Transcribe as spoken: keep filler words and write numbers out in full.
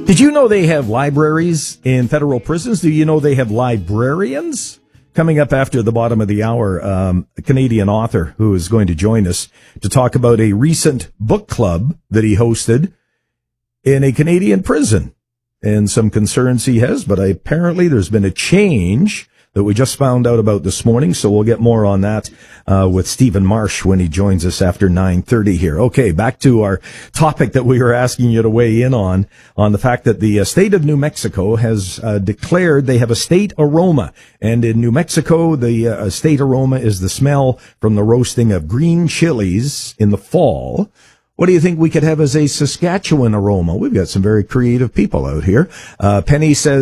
Did you know they have libraries in federal prisons? Do you know they have librarians? Coming up after the bottom of the hour, um, a Canadian author who is going to join us to talk about a recent book club that he hosted in a Canadian prison and some concerns he has, but apparently there's been a change that we just found out about this morning, so we'll get more on that uh, with Stephen Marsh when he joins us after nine thirty here. Okay, back to our topic that we were asking you to weigh in on, on the fact that the uh, state of New Mexico has uh, declared they have a state aroma. And in New Mexico, the uh, state aroma is the smell from the roasting of green chilies in the fall. What do you think we could have as a Saskatchewan aroma? We've got some very creative people out here. Uh, Penny says,